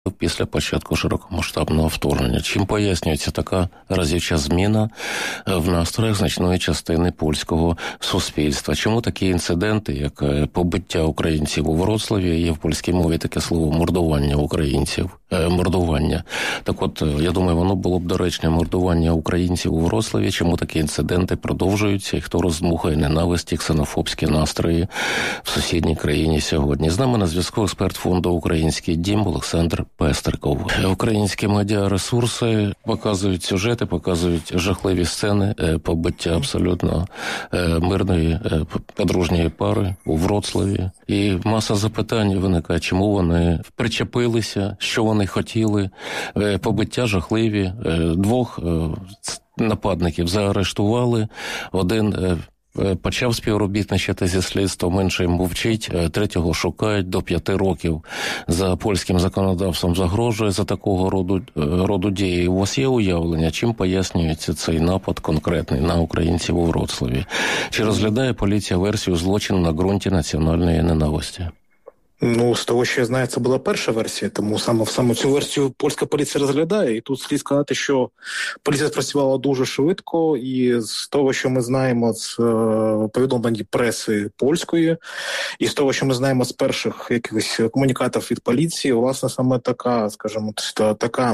після початку широкомасштабного вторгнення. Чим пояснюється така разюча зміна в настроях значної частини польського суспільства? Чому такі інциденти, як побиття українців у Вроцлаві, є в польській мові таке слово мордування українців, мордування. Так от, я думаю, воно було б доречне мордування українців у Вроцлаві. Чому такі інциденти продовжуються і хто роздмухує ненависті, ксенофобські настрої в сусідній країні сьогодні? З нами на зв'язку експерт фонду «Український дім» Олександр Пестриков. Українські медіаресурси показують сюжети, показують жахливі сцени побиття абсолютно мирної подружньої пари у Вроцлаві. І маса запитань виникає, чому вони причепилися, що вони хотіли. Побиття жахливі. Двох нападників заарештували. Один почав співробітничати зі слідством, інший мовчить, третього шукають, до 5 років за польським законодавством загрожує за такого роду дії. У вас є уявлення, чим пояснюється цей напад конкретний на українців у Вроцлаві? Чи розглядає поліція версію злочину на ґрунті національної ненависті? Ну, з того, що я знаю, це була перша версія, тому саме цю версію польська поліція розглядає. І тут слід сказати, що поліція спрацювала дуже швидко, і з того, що ми знаємо з повідомлень преси польської, і з того, що ми знаємо з перших якихось комунікатів від поліції, власне, саме така, скажімо, така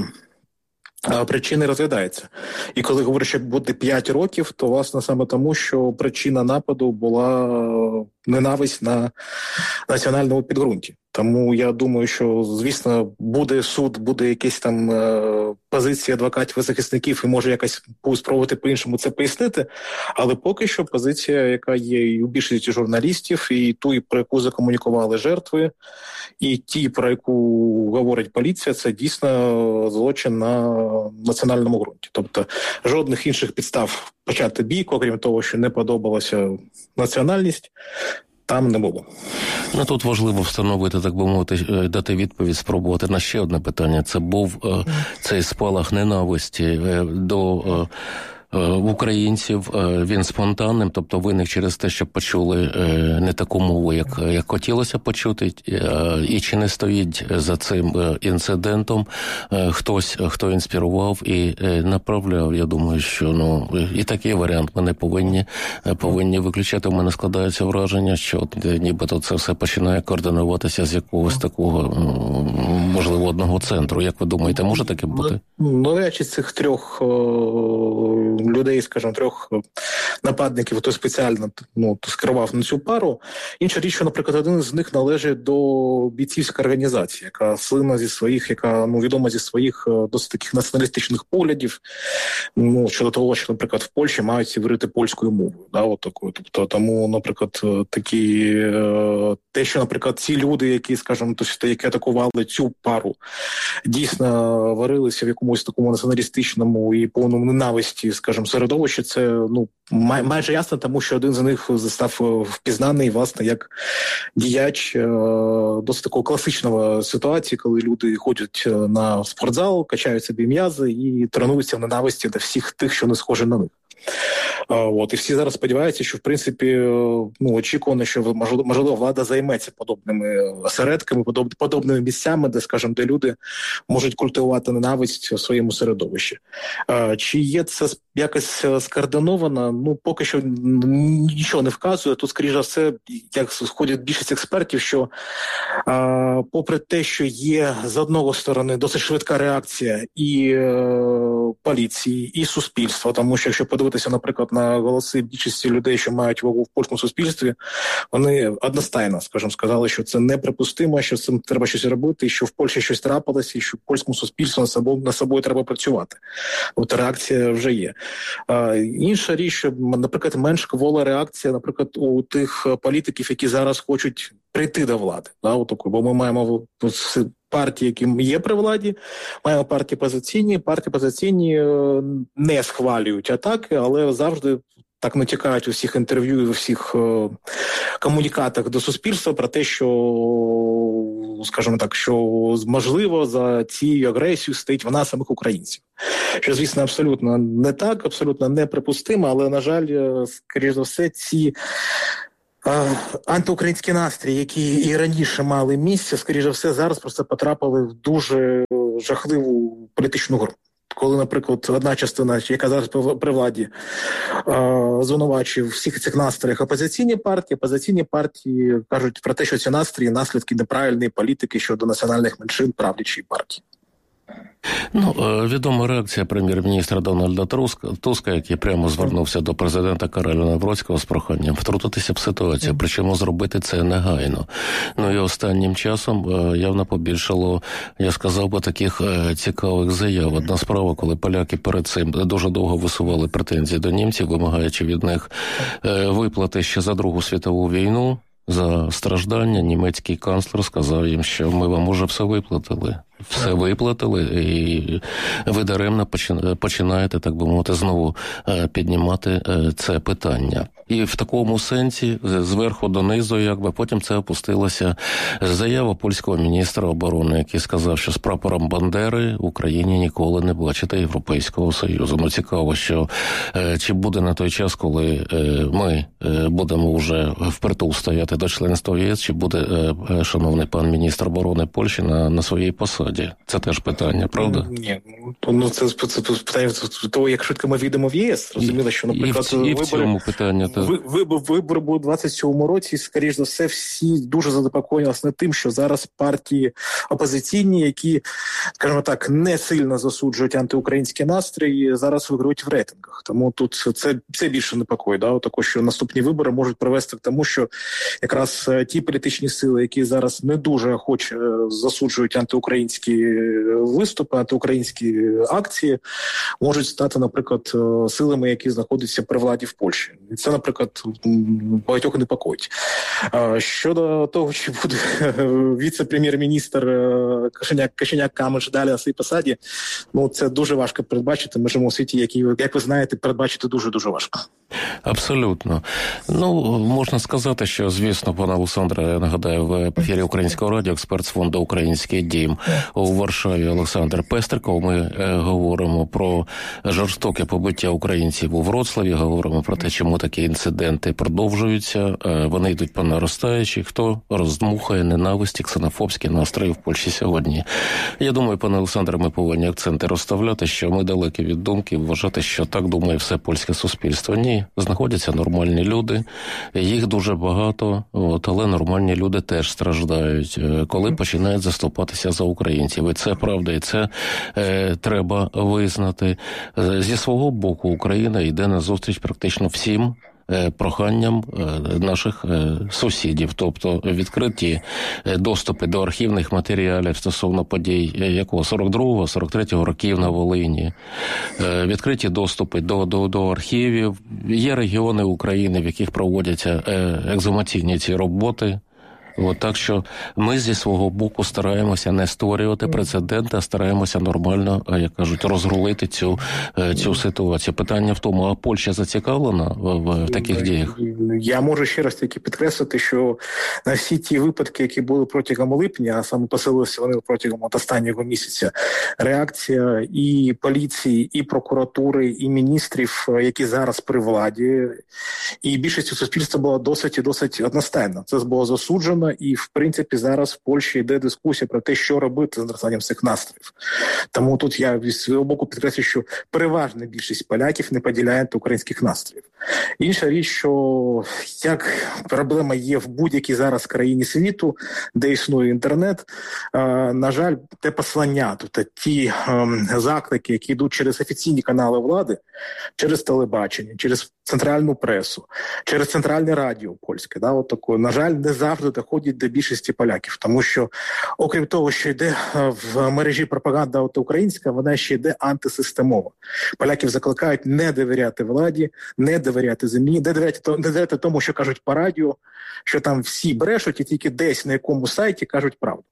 причини розглядається. І коли говорять, що буде 5 років, то, власне, саме тому, що причина нападу була ненависть на національному підґрунті. Тому я думаю, що, звісно, буде суд, буде якісь там позиції адвокатів і захисників, і може якось спробувати по-іншому це пояснити. Але поки що позиція, яка є і у більшості журналістів, і ту, про яку закомунікували жертви, і ті, про яку говорить поліція, це дійсно злочин на національному ґрунті. Тобто жодних інших підстав почати бійку, окрім того, що не подобалася національність, там не було. Ну, тут важливо встановити, так би мовити, дати відповідь, спробувати на ще одне питання. Це був цей спалах ненависті до українців, він спонтанним, тобто виник через те, що почули не таку мову, як хотілося почути, і чи не стоїть за цим інцидентом хтось, хто інспірував і направляв. Я думаю, що і такий варіант ми не повинні виключати. У мене складається враження, що нібито це все починає координуватися з якогось такого, можливо, одного центру. Як ви думаєте, може таке бути? Речі цих трьох людей, скажімо, 3 нападників, хто спеціально скерував на цю пару. Інша річ, що, наприклад, один з них належить до бійцівської організації, яка слина зі своїх, яка відома зі своїх досить таких націоналістичних поглядів, щодо того, що, наприклад, в Польщі мають говорити польською мовою. Тобто, тому, наприклад, те, що, наприклад, ці люди, які, скажімо, які атакували цю пару, дійсно варилися в якомусь такому націоналістичному і повному ненависті, скажімо, середовище, це майже ясно, тому що один з них став впізнаний, власне, як діяч досить такого класичного ситуації, коли люди ходять на спортзал, качають собі м'язи і тренуються в ненависті до всіх тих, що не схожі на них. І всі зараз сподіваються, що, в принципі, очікувано, що, можливо, влада займеться подобними осередками, подобними місцями, де, скажімо, де люди можуть культивувати ненависть у своєму середовищі. Чи є це якось скоординовано? Поки що нічого не вказує. Тут, скоріш за все, як сходять більшість експертів, що попри те, що є, з одного сторони, досить швидка реакція і поліції, і суспільства, тому що, якщо подивитися, наприклад, на голоси більшості людей, що мають вагу в польському суспільстві, вони одностайно, скажімо, сказали, що це неприпустимо, що з цим треба щось робити, що в Польщі щось трапилося, і що в польському суспільстві над собою треба працювати. От реакція вже є. Інша річ, що, наприклад, менш квола реакція, наприклад, у тих політиків, які зараз хочуть прийти до влади. Бо ми маємо партії, які є при владі, маємо партії позиційні не схвалюють атаки, але завжди так натякають у всіх інтерв'ю і у всіх комунікатах до суспільства про те, що, скажімо так, що можливо за цією агресією стоїть вона самих українців. Що, звісно, абсолютно не так, абсолютно неприпустимо, але, на жаль, скоріш за все, ці антиукраїнські настрої, які і раніше мали місце, скоріше за все, зараз просто потрапили в дуже жахливу політичну гру. Коли, наприклад, одна частина, яка зараз при владі, звинувачує всіх цих настроях опозиційні партії кажуть про те, що ці настрої – наслідки неправильної політики щодо національних меншин правлячої партії. Відома реакція прем'єр-міністра Дональда Туска, який прямо звернувся до президента Кароля Навроцького з проханням втрутитися в ситуацію, причому зробити це негайно. І останнім часом явно побільшало, я сказав би, таких цікавих заяв. Одна справа, коли поляки перед цим дуже довго висували претензії до німців, вимагаючи від них виплати ще за Другу світову війну, за страждання, німецький канцлер сказав їм, що ми вам уже все виплатили, і ви даремно починаєте, так би мовити, знову піднімати це питання. І в такому сенсі, зверху донизу, потім це опустилося заява польського міністра оборони, який сказав, що з прапором Бандери в Україні ніколи не бачите Європейського Союзу. Цікаво, що чи буде на той час, коли ми будемо вже впритул стояти до членства в ЄС, чи буде шановний пан міністр оборони Польщі на своїй посаді? Це теж питання, правда? Ні, це питання того, як швидко ми війдемо в ЄС. Розуміло, що, наприклад, вибори будуть у 27-му році, і, скоріш за все, всі дуже занепокоїлися над тим, що зараз партії опозиційні, які, скажімо так, не сильно засуджують антиукраїнські настрої, зараз виграють в рейтингах. Тому тут це більше непокоїть. Також, що наступні вибори можуть привести к тому, що якраз ті політичні сили, які зараз не дуже охоче засуджують антиукраїнські виступи, антиукраїнські акції, можуть стати, наприклад, силами, які знаходяться при владі в Польщі. І це, наприклад, багатьох непокоїть. Щодо того, чи буде віце-прем'єр-міністр Кошеняк-Камиш далі на своїй посаді, це дуже важко передбачити. Ми живемо у світі, який, як ви знаєте, передбачити дуже-дуже важко. Абсолютно. Можна сказати, що, звісно, пан Олександр, я нагадаю, в ефірі Українського радіо, експерт з фонду «Український дім» у Варшаві Олександр Пестриков. Ми говоримо про жорстоке побиття українців у Вроцлаві, говоримо про те, чому такі інциденти продовжуються, вони йдуть по наростаючій, хто роздмухає ненависті, ксенофобські настрої в Польщі сьогодні. Я думаю, пане Олександре, ми повинні акценти розставляти, що ми далекі від думки вважати, що так думає все польське суспільство. Ні, знаходяться нормальні люди, їх дуже багато, але нормальні люди теж страждають, коли починають заступатися за українців. І це правда, і це треба визнати. Зі свого боку Україна йде на зустріч практично всім проханням наших сусідів, тобто відкриті доступи до архівних матеріалів стосовно подій 42-го, 43-го років на Волині, відкриті доступи до архівів. Є регіони України, в яких проводяться ексгумаційні ці роботи. Так що ми зі свого боку стараємося не створювати прецеденти, а стараємося нормально, як кажуть, розрулити цю ситуацію. Питання в тому, а Польща зацікавлена в таких діях? Я можу ще раз таки підкреслити, що на всі ті випадки, які були протягом липня, а саме посилилися вони протягом останнього місяця, реакція і поліції, і прокуратури, і міністрів, які зараз при владі, і більшістю суспільства була досить одностайна. Це було засуджено. І, в принципі, зараз в Польщі йде дискусія про те, що робити з зростанням цих настроїв. Тому тут я зі свого боку підкреслюю, що переважна більшість поляків не поділяє антиукраїнських настроїв. Інша річ, що як проблема є в будь-якій зараз країні світу, де існує інтернет, на жаль, те послання, тобто ті заклики, які йдуть через офіційні канали влади, через телебачення, через центральну пресу, через центральне радіо польське, на жаль, не завжди доходять до більшості поляків, тому що, окрім того, що йде в мережі пропаганда українська, вона ще йде антисистемова. Поляків закликають не довіряти владі, не довіряти ЗМІ, не довіряти тому, що кажуть по радіо, що там всі брешуть і тільки десь на якому сайті кажуть правду.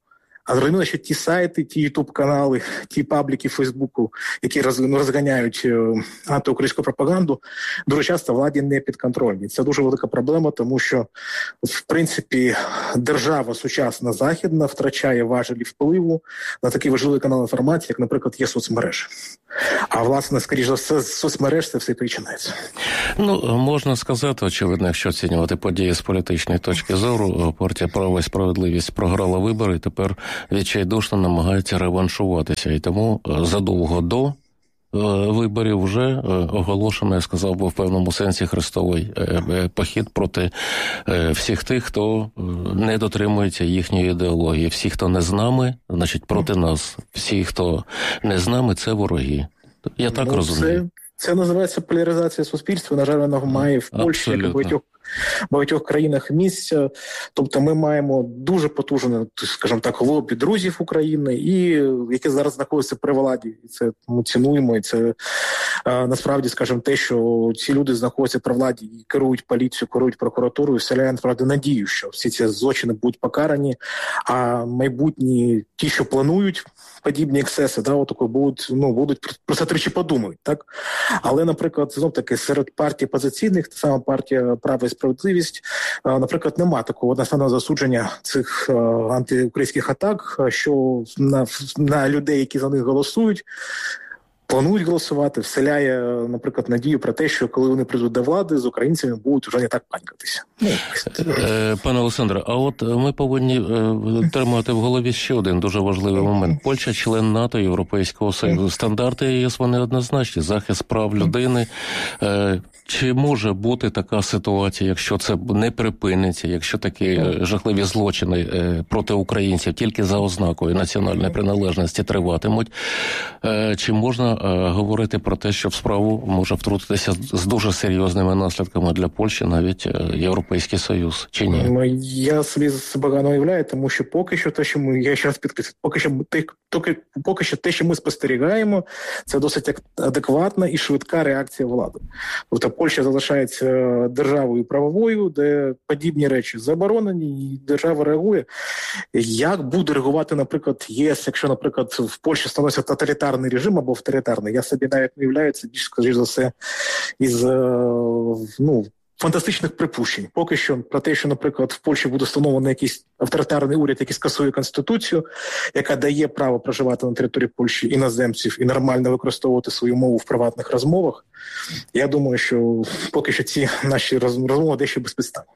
А зрозуміло, що ті сайти, ті ютуб-канали, ті пабліки Фейсбуку, які розганяють антиукраїнську пропаганду, дуже часто владі не підконтрольні. Це дуже велика проблема, тому що, в принципі, держава сучасна західна втрачає важелі впливу на такий важливий канал інформації, як, наприклад, є соцмережі. А, власне, скоріш за все, з соцмереж це все і починається. Ну, можна сказати, очевидно, якщо оцінювати події з політичної точки зору, партія «Право і справедливість» програла вибори і тепер відчайдушно намагається реваншуватися. І тому задовго до виборів вже оголошено, я сказав би, в певному сенсі хрестовий похід проти всіх тих, хто не дотримується їхньої ідеології. Всі, хто не з нами, значить проти нас. Всі, хто не з нами, це вороги. Я так розумію. Це називається поляризація суспільства. На жаль, вона має в Польщі, як і багатьох країнах місця. Тобто ми маємо дуже потужне, скажімо так, лобі друзів України, і які зараз знаходяться при владі. І це ми цінуємо, і це насправді, скажімо, те, що ці люди знаходяться при владі і керують поліцією, керують прокуратурою, вселяє, насправді, надію, що всі ці злочини будуть покарані, а майбутні ті, що планують подібні ексцеси, будуть про це тричі подумають, так? Але, наприклад, знов-таки, серед партій позиційних, та сама партія «Право і справедливість», наприклад, нема такого одностайного засудження цих антиукраїнських атак, що на людей, які за них голосують, планують голосувати, вселяє, наприклад, надію про те, що коли вони прийдуть до влади, з українцями будуть вже не так панькатися. Пане Олександре, а от ми повинні тримати в голові ще один дуже важливий момент. Польща – член НАТО, Європейського Союзу. Стандарти ЄС, вони однозначні. Захист прав людини. Чи може бути така ситуація, якщо це не припиниться, якщо такі жахливі злочини проти українців тільки за ознакою національної приналежності триватимуть? Чи можна говорити про те, що в справу може втрутитися з дуже серйозними наслідками для Польщі навіть Європейський Союз, чи ні? Я собі погано уявляю, тому що поки що те, що я ще раз підкреслю, поки що те, що ми спостерігаємо, це досить адекватна і швидка реакція влади. Тобто Польща залишається державою правовою, де подібні речі заборонені, і держава реагує. Як буде реагувати, наприклад, ЄС, якщо, наприклад, в Польщі становиться тоталітарний режим або авторитарний? Я собі навіть не уявляю, це більш, скоріш за все, із фантастичних припущень. Поки що про те, що, наприклад, в Польщі буде встановлений якийсь авторитарний уряд, який скасує Конституцію, яка дає право проживати на території Польщі іноземців і нормально використовувати свою мову в приватних розмовах. Я думаю, що поки що ці наші розмови дещо безпідставні.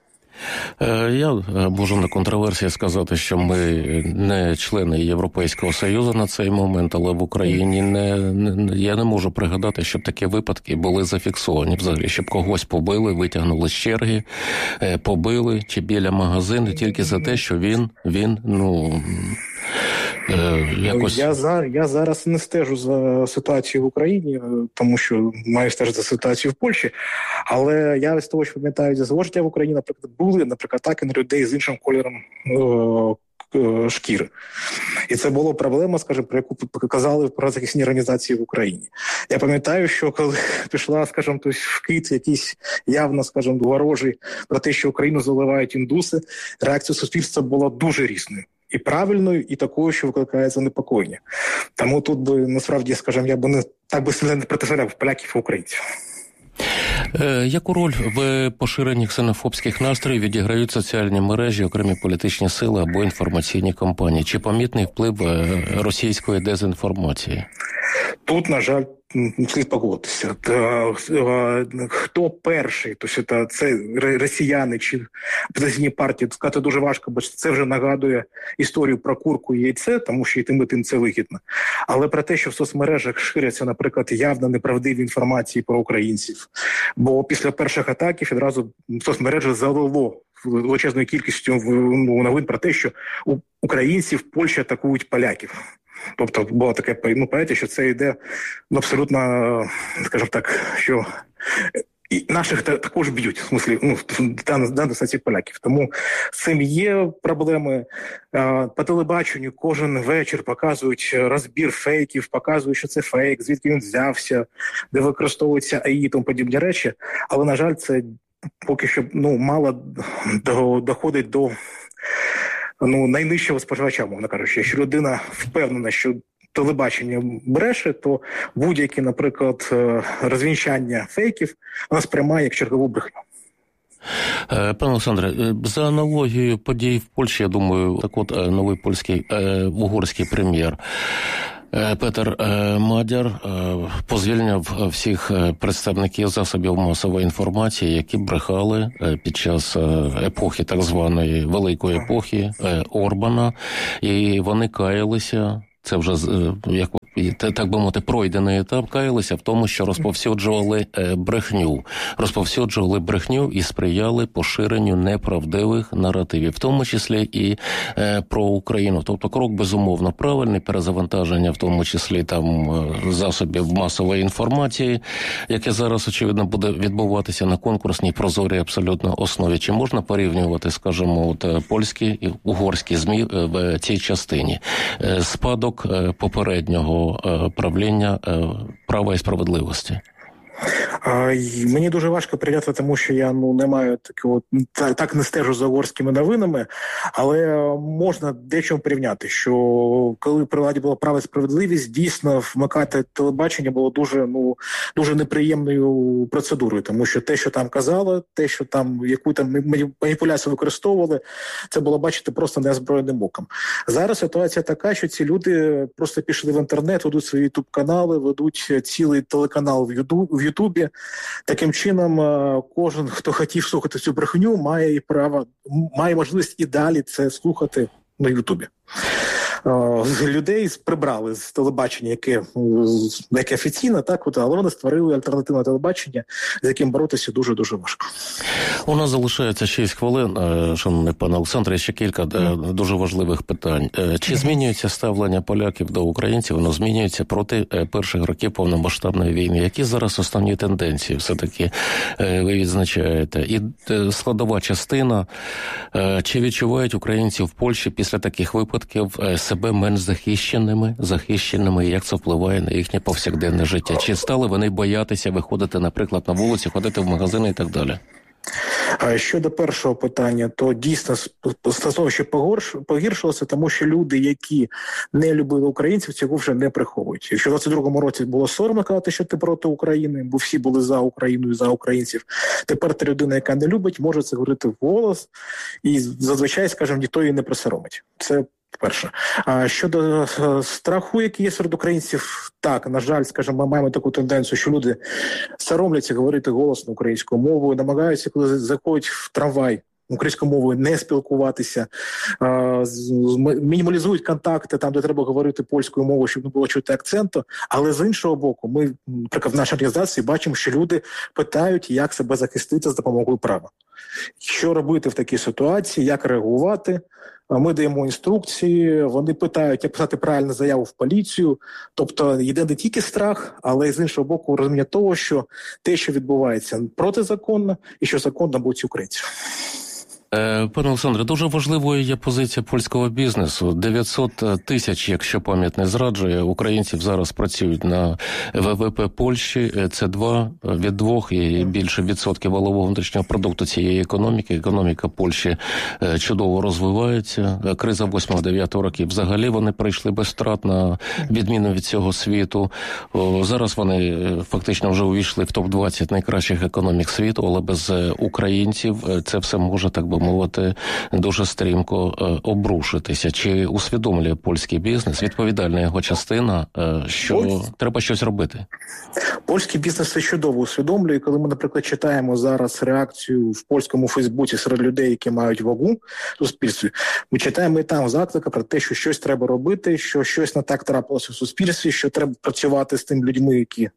Я можу на контроверсії сказати, що ми не члени Європейського Союзу на цей момент, але в Україні я не можу пригадати, щоб такі випадки були зафіксовані взагалі, щоб когось побили, витягнули з черги, побили чи біля магазину тільки за те, що він якось... Я зараз не стежу за ситуацією в Україні, тому що маю стежити за ситуацією в Польщі, але я з того, що пам'ятаю, за свого життя в Україні, наприклад, були, атаки на людей з іншим кольором шкіри. І це була проблема, скажімо, про яку казали в правозахисній організації в Україні. Я пам'ятаю, що коли пішла, скажімо, вкид якийсь явно, скажімо, ворожий про те, що Україну заливають індуси, реакція суспільства була дуже різною. І правильною, і такою, що викликає занепокоєння. Тому тут би, насправді, скажімо, я би так сильно не протиставляв поляків і українців. Яку роль в поширенні ксенофобських настроїв відіграють соціальні мережі, окремі політичні сили або інформаційні кампанії? Чи помітний вплив російської дезінформації? Тут, на жаль, слід погодитися. Хто перший, тобто це росіяни чи опозиційні партії, сказати дуже важко, бо це вже нагадує історію про курку і яйце, тому що і тим це вигідно. Але про те, що в соцмережах ширяться, наприклад, явно неправдиві інформації про українців. Бо після перших атаків відразу соцмережі залило величезною кількістю новин про те, що українці в Польщі атакують поляків. Тобто було таке поняття, що це йде абсолютно, скажімо так, що і наших також б'ють, в смислі, в цих поляків. Тому з цим є проблеми. По телебаченню кожен вечір показують розбір фейків, показують, що це фейк, звідки він взявся, де використовується АІ і тому подібні речі. Але, на жаль, це поки що мало доходить до найнижчого споживача, мовно кажучи. Якщо людина впевнена, що телебачення бреше, то будь-які, наприклад, розвінчання фейків вона сприймає як чергову брехню. Пане Олександре, за аналогією подій в Польщі, я думаю, так от новий польський, угорський прем'єр Петер Мадяр позвільняв всіх представників засобів масової інформації, які брехали під час епохи, так званої великої епохи Орбана, і вони каялися. Це вже, як так би мовити, пройдений етап, каялися в тому, що розповсюджували брехню і сприяли поширенню неправдивих наративів, в тому числі і про Україну. Тобто крок, безумовно, правильний, перезавантаження, в тому числі там засобів масової інформації, яке зараз, очевидно, буде відбуватися на конкурсній, прозорій абсолютно основі. Чи можна порівнювати, скажімо, польські і угорські ЗМІ в цій частині? Спадок попереднього правління права і справедливості. Мені дуже важко прийняти, тому що я не маю такого, так не стежу за угорськими новинами, але можна дечому порівняти, що коли при владі була право і справедливість, дійсно вмикати телебачення було дуже неприємною процедурою, тому що те, що там казали, те, що там, яку там маніпуляцію використовували, це було бачити просто неозброєним оком. Зараз ситуація така, що ці люди просто пішли в інтернет, ведуть свої ютуб-канали, ведуть цілий телеканал в Ютубі. Таким чином, кожен, хто хотів слухати цю брехню, має можливість і далі це слухати на Ютубі. Людей прибрали з телебачення, яке офіційне, але вони створили альтернативне телебачення, з яким боротися дуже-дуже важко. У нас залишається 6 хвилин, шановний пане Олександре, ще кілька дуже важливих питань. Чи змінюється ставлення поляків до українців? Воно змінюється проти перших років повномасштабної війни. Які зараз основні тенденції все-таки ви відзначаєте? І складова частина, чи відчувають українці в Польщі після таких випадків себе менш захищеними, як це впливає на їхнє повсякденне життя? Чи стали вони боятися виходити, наприклад, на вулицю, ходити в магазини і так далі? Щодо першого питання, то дійсно становище погіршилося, тому що люди, які не любили українців, цього вже не приховують. Якщо в 22-му році було соромно казати, що ти проти України, бо всі були за Україну і за українців, тепер та людина, яка не любить, може це говорити вголос, і зазвичай, скажімо, ніхто її не присоромить. Це перше. А щодо страху, який є серед українців, так, на жаль, скажімо, ми маємо таку тенденцію, що люди соромляться говорити голосно українською мовою, намагаються, коли заходять в трамвай, українською мовою не спілкуватися, мінімалізують контакти там, де треба говорити польською мовою, щоб не було чути акценту. Але з іншого боку, ми, наприклад, в нашій організації бачимо, що люди питають, як себе захистити з допомогою права. Що робити в такій ситуації, як реагувати. Ми даємо інструкції, вони питають, як писати правильну заяву в поліцію. Тобто йде не тільки страх, але й з іншого боку розуміння того, що те, що відбувається протизаконно, і що законно будуть українці. Пане Олександре, дуже важливою є позиція польського бізнесу. 900 тисяч, якщо пам'ять не зраджує, українців зараз працюють на ВВП Польщі. Це від 2 і більше відсотків валового внутрішнього продукту цієї економіки. Економіка Польщі чудово розвивається. Криза 8-9 років взагалі вони прийшли без втрат, на відміну від цього світу. Зараз вони фактично вже увійшли в топ-20 найкращих економік світу, але без українців це все може, так би мовити, дуже стрімко обрушитися. Чи усвідомлює польський бізнес, відповідальна його частина, що треба щось робити? Польський бізнес це чудово усвідомлює. Коли ми, наприклад, читаємо зараз реакцію в польському Фейсбуці серед людей, які мають вагу в суспільстві, ми читаємо і там заклики про те, що щось треба робити, що щось не так трапилося в суспільстві, що треба працювати з тими людьми, які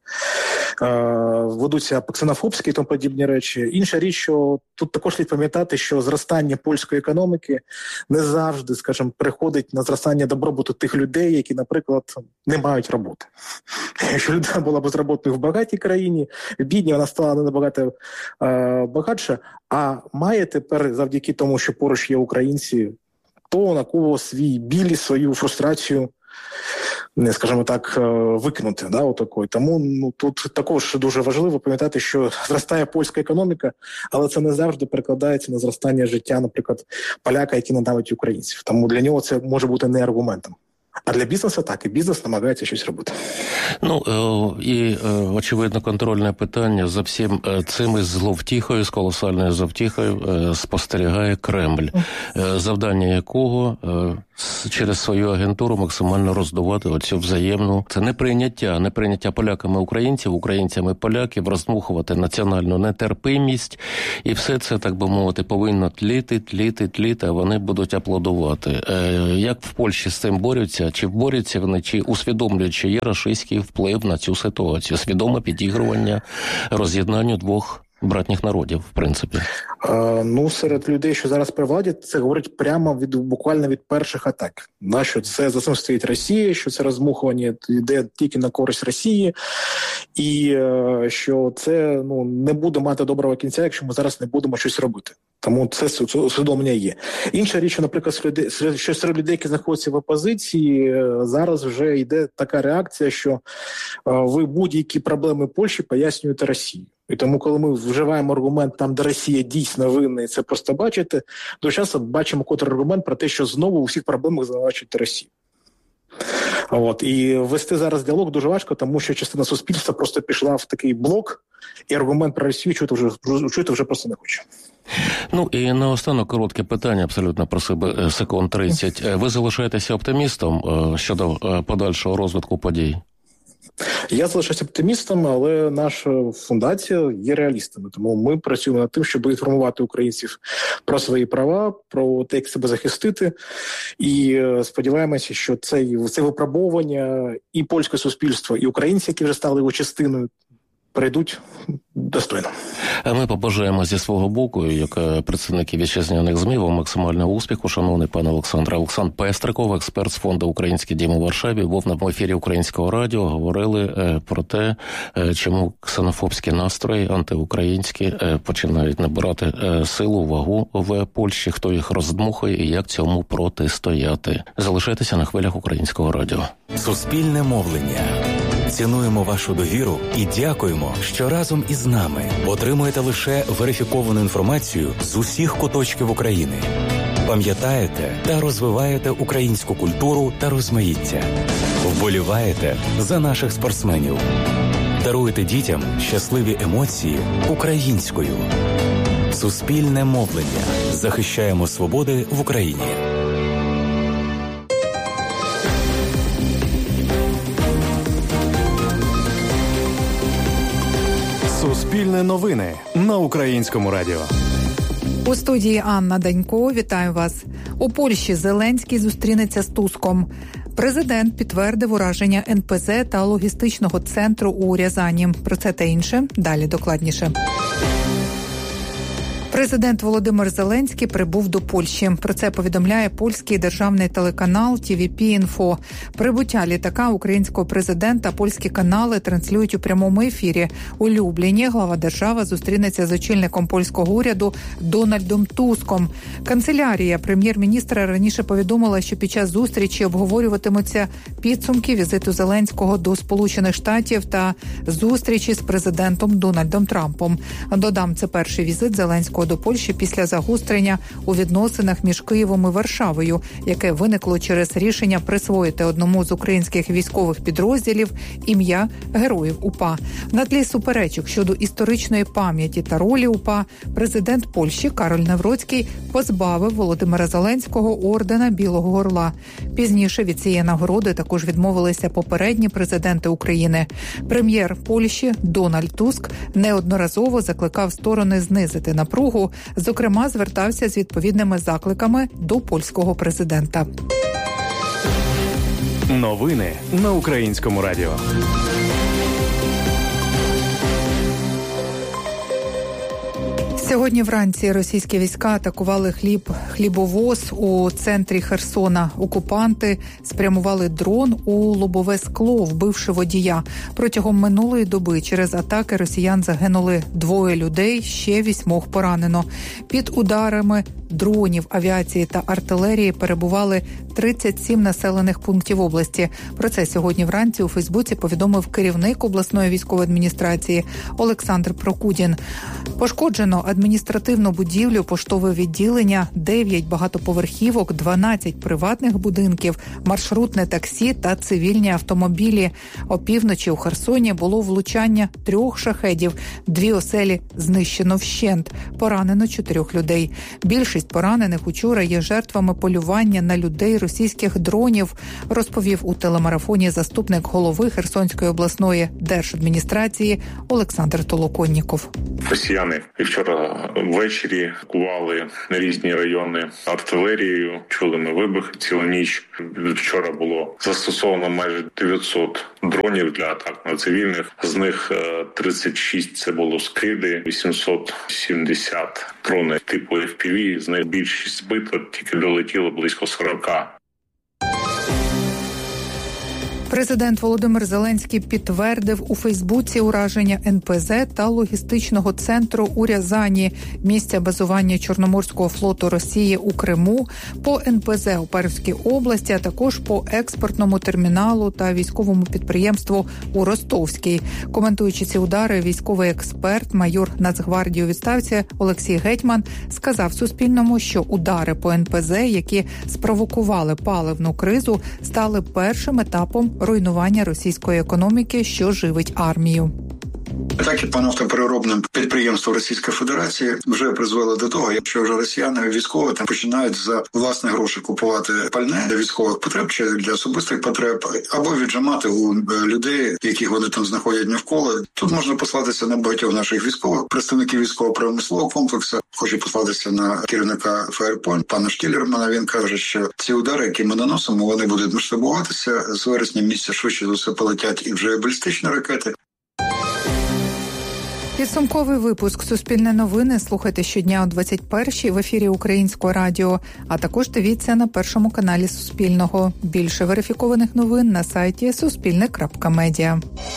ведуться по ксенофобськи і тому подібні речі. Інша річ, що тут також слід пам'ятати, що зростання польської економіки не завжди, скажімо, приходить на зростання добробуту тих людей, які, наприклад, не мають роботи. Якщо людина була безробітною в багатій країні, в бідній вона стала не набагато багатша, а має тепер, завдяки тому, що поруч є українці, то на кого свій біль, свою фрустрацію скажімо так, викинути, да, отакої. Тому тут також дуже важливо пам'ятати, що зростає польська економіка, але це не завжди перекладається на зростання життя, наприклад, поляка, який ненавидить українців. Тому для нього це може бути не аргументом. А для бізнесу так, і бізнес намагається щось робити. І, очевидно, контрольне питання за всім цим із зловтіхою, з колосальною зловтіхою спостерігає Кремль, завдання якого через свою агентуру максимально роздувати оцю взаємну, це неприйняття поляками українців, українцями поляків, роздмухувати національну нетерпимість, і все це, так би мовити, повинно тліти, а вони будуть аплодувати. Як в Польщі з цим борються? Чи борються вони, чи усвідомлюють, що є рашистський вплив на цю ситуацію? Свідоме підігрування роз'єднанню двох братніх народів, в принципі. Серед людей, що зараз при владі, це говорить прямо буквально від перших атак. Що це за цим стоїть Росія, що це роздмухування йде тільки на користь Росії, і що це не буде мати доброго кінця, якщо ми зараз не будемо щось робити. Тому це усвідомлення є. Інша річ, наприклад, що серед людей, які знаходяться в опозиції, зараз вже йде така реакція, що ви будь-які проблеми Польщі пояснюєте Росії. І тому, коли ми вживаємо аргумент там, де Росія дійсно винна, і це просто бачите, то часу бачимо контраргумент про те, що знову у всіх проблемах звинувачуєте Росію. І вести зараз діалог дуже важко, тому що частина суспільства просто пішла в такий блок, і аргумент про Росію чути вже просто не хоче. І наостанок коротке питання, абсолютно просив би секунд 30. Ви залишаєтеся оптимістом щодо подальшого розвитку подій? Я залишаюся оптимістом, але наша фундація є реалістами. Тому ми працюємо над тим, щоб інформувати українців про свої права, про те, як себе захистити. І сподіваємося, що це випробовування і польське суспільство, і українці, які вже стали його частиною, прийдуть достойно. Ми побажаємо зі свого боку, як представники вітчизняних ЗМІ, вам максимального успіху, шановний пане Олександре. Олександр Пестриков, експерт з фонду «Український дім» у Варшаві, був на ефірі Українського радіо, говорили про те, чому ксенофобські настрої, антиукраїнські, починають набирати силу, вагу в Польщі, хто їх роздмухає і як цьому протистояти. Залишайтеся на хвилях Українського радіо. Суспільне мовлення. Цінуємо вашу довіру і дякуємо, що разом із нами отримуєте лише верифіковану інформацію з усіх куточків України. Пам'ятаєте та розвиваєте українську культуру та розмаїття. Вболіваєте за наших спортсменів. Даруєте дітям щасливі емоції українською. Суспільне мовлення. Захищаємо свободи в Україні. Суспільне новини на Українському радіо. У студії Анна Данько. Вітаю вас. У Польщі Зеленський зустрінеться з Туском. Президент підтвердив ураження НПЗ та логістичного центру у Рязані. Про це та інше далі докладніше. Президент Володимир Зеленський прибув до Польщі. Про це повідомляє польський державний телеканал TVP-Info. Прибуття літака українського президента польські канали транслюють у прямому ефірі. У Любліні глава держави зустрінеться з очільником польського уряду Дональдом Туском. Канцелярія прем'єр-міністра раніше повідомила, що під час зустрічі обговорюватимуться підсумки візиту Зеленського до Сполучених Штатів та зустрічі з президентом Дональдом Трампом. Додам, це перший візит Зеленського до Польщі після загострення у відносинах між Києвом і Варшавою, яке виникло через рішення присвоїти одному з українських військових підрозділів ім'я Героїв УПА. На тлі суперечок щодо історичної пам'яті та ролі УПА президент Польщі Кароль Навроцький позбавив Володимира Зеленського ордена Білого Орла. Пізніше від цієї нагороди також відмовилися попередні президенти України. Прем'єр Польщі Дональд Туск неодноразово закликав сторони знизити напругу, зокрема, звертався з відповідними закликами до польського президента. Новини на Українському радіо. Сьогодні вранці російські війська атакували хлібовоз у центрі Херсона. Окупанти спрямували дрон у лобове скло, вбивши водія. Протягом минулої доби через атаки росіян загинули 2 людей, ще 8 поранено. Під ударами дронів, авіації та артилерії перебували 37 населених пунктів області. Про це сьогодні вранці у Фейсбуці повідомив керівник обласної військової адміністрації Олександр Прокудін. Пошкоджено адміністративну будівлю, поштове відділення, 9 багатоповерхівок, 12 приватних будинків, маршрутне таксі та цивільні автомобілі. Опівночі у Херсоні було влучання 3 шахедів. 2 оселі знищено вщент. Поранено 4 людей. Більшість поранених учора є жертвами полювання на людей російських дронів, розповів у телемарафоні заступник голови Херсонської обласної держадміністрації Олександр Толоконніков. Росіяни вчора ввечері атакували на різні райони артилерією, чули ми вибухи цілу ніч. Вчора було застосовано майже 900 дронів для атак на цивільних. З них 36 це було скиди, 870 дрони типу FPV, з них більшість збито, тільки долетіло близько 40. Президент Володимир Зеленський підтвердив у Фейсбуці ураження НПЗ та логістичного центру у Рязані, місця базування Чорноморського флоту Росії у Криму, по НПЗ у Пермській області, а також по експортному терміналу та військовому підприємству у Ростовській. Коментуючи ці удари, військовий експерт, майор Нацгвардії у відставці Олексій Гетьман сказав Суспільному, що удари по НПЗ, які спровокували паливну кризу, стали першим етапом руйнування російської економіки, що живить армію. Атаки по нафтопереробним підприємствам Російської Федерації вже призвели до того, що вже росіяни військові там починають за власні гроші купувати пальне для військових потреб чи для особистих потреб, або віджимати у людей, яких вони там знаходять навколо. Тут можна послатися на багатьох наших військових, представників військово-промислового комплексу. Хочу послатися на керівника Фаєрпойнт, пана Штілермана. Він каже, що ці удари, які ми наносимо, вони будуть масштабуватися. З вересня місяця швидше за все полетять і вже балістичні ракети. Підсумковий випуск «Суспільне новини» слухайте щодня о 21-й в ефірі Українського радіо, а також дивіться на Першому каналі Суспільного. Більше верифікованих новин на сайті суспільне.медіа.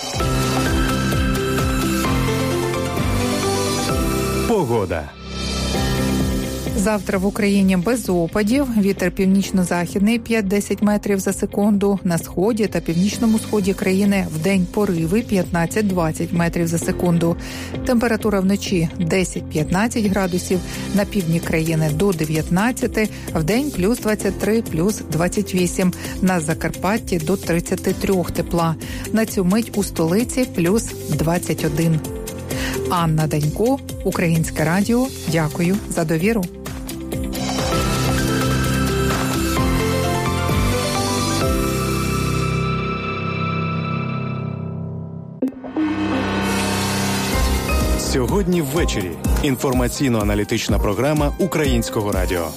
Погода. Завтра в Україні без опадів. Вітер північно-західний 5-10 метрів за секунду. На сході та північному сході країни вдень пориви 15-20 метрів за секунду. Температура вночі 10-15 градусів. На півдні країни до 19. Вдень плюс 23, плюс 28. На Закарпатті до 33 тепла. На цю мить у столиці плюс 21. Анна Данько, Українське радіо. Дякую за довіру. Сьогодні ввечері. Інформаційно-аналітична програма Українського радіо.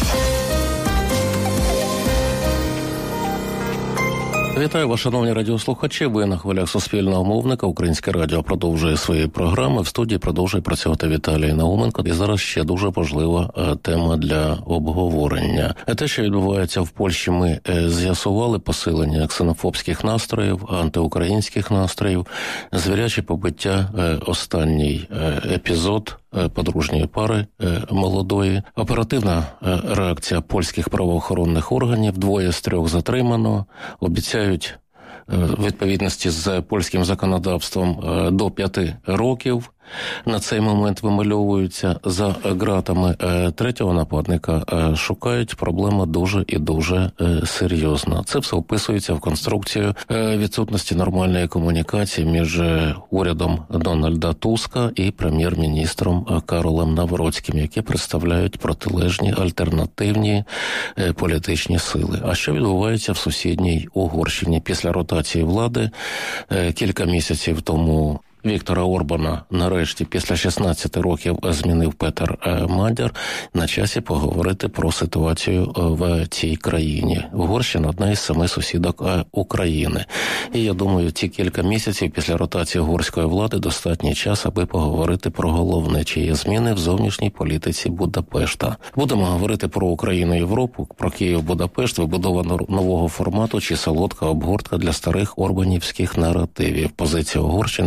Вітаю вас, шановні радіослухачі. Ви на хвилях Суспільного мовника. Українське радіо продовжує свої програми. В студії продовжує працювати Віталій Науменко. І зараз ще дуже важлива тема для обговорення. Те, що відбувається в Польщі, ми з'ясували посилення ксенофобських настроїв, антиукраїнських настроїв, звіряче побиття, останній епізод подружньої пари молодої. Оперативна реакція польських правоохоронних органів. 2 з 3 затримано. Обіцяють в відповідності з польським законодавством до 5 років. На цей момент вимальовуються за ґратами. 3-го нападника шукають. Проблема дуже і дуже серйозна. Це все вписується в конструкцію відсутності нормальної комунікації між урядом Дональда Туска і прем'єр-міністром Каролем Навроцьким, які представляють протилежні альтернативні політичні сили. А що відбувається в сусідній Угорщині після ротації влади? Кілька місяців тому Віктора Орбана нарешті після 16 років змінив Петер Мадяр. На часі поговорити про ситуацію в цій країні. Угорщина – одна із 7 сусідок України. І я думаю, ці кілька місяців після ротації угорської влади достатній час, аби поговорити про головне, чи є зміни в зовнішній політиці Будапешта. Будемо говорити про Україну і Європу, про Київ-Будапешт, вибудова нового формату чи солодка обгортка для старих орбанівських наративів. Позиція Угорщини щодо